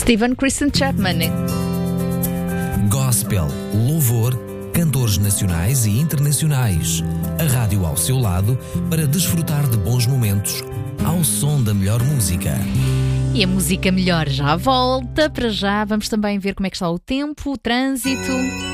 Steven Christian Chapman. Gospel, louvor, cantores nacionais e internacionais. A rádio ao seu lado para desfrutar de bons momentos ao som da melhor música. E a música melhor já volta. Para já vamos também ver como é que está o tempo, o trânsito.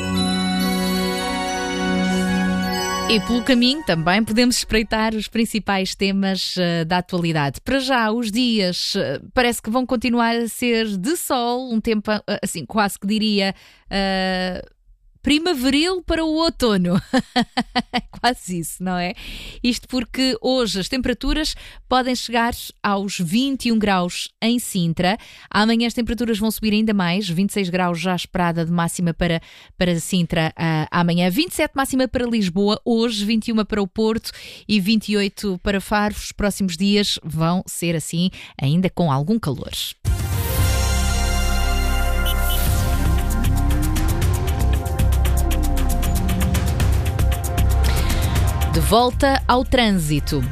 E pelo caminho também podemos espreitar os principais temas da atualidade. Para já, os dias parece que vão continuar a ser de sol, um tempo assim, quase que diria primaveril para o outono. Quase isso, não é? Isto porque hoje as temperaturas podem chegar aos 21 graus em Sintra. Amanhã as temperaturas vão subir ainda mais, 26 graus já esperada de máxima para Sintra amanhã, 27 máxima para Lisboa, hoje 21 para o Porto e 28 para Faro. Os próximos dias vão ser assim, ainda com algum calor. De volta ao trânsito.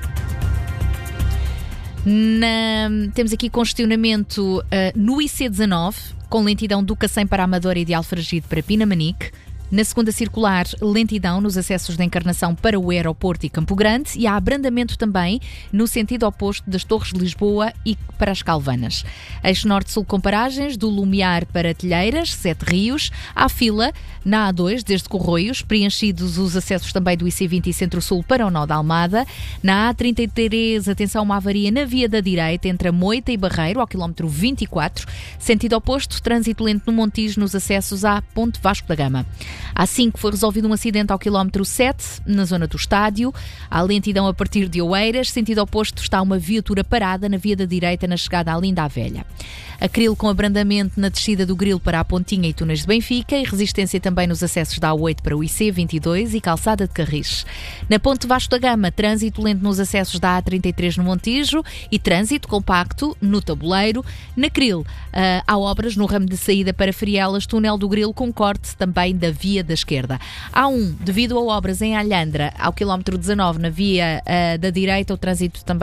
Temos aqui congestionamento no IC19, com lentidão do Cacém para a Amadora e de Alfragide para Pinamanique. Na segunda circular, lentidão nos acessos da Encarnação para o aeroporto e Campo Grande, e há abrandamento também no sentido oposto das Torres de Lisboa e para as Calvanas. Eixo Norte-Sul com paragens, do Lumiar para Telheiras, Sete Rios. Há fila na A2 desde Corroios, preenchidos os acessos também do IC20 e Centro-Sul para o nó da Almada. Na A33, atenção, uma avaria na via da direita entre a Moita e Barreiro, ao quilómetro 24. Sentido oposto, trânsito lento no Montijo nos acessos à Ponte Vasco da Gama. A5 foi resolvido um acidente ao quilómetro 7, na zona do estádio. Há lentidão a partir de Oeiras. Sentido oposto está uma viatura parada na via da direita na chegada à Linda à Velha. Acril com abrandamento na descida do Grilo para a Pontinha e Túneis de Benfica, e resistência também nos acessos da A8 para o IC22 e Calçada de Carris. Na Ponte Vasco da Gama, trânsito lento nos acessos da A33 no Montijo e trânsito compacto no Tabuleiro. Na Acril, há obras no ramo de saída para Frielas, túnel do Grilo com corte também da via da esquerda. A1, devido a obras em Alhandra, ao quilómetro 19 na via da direita, o trânsito também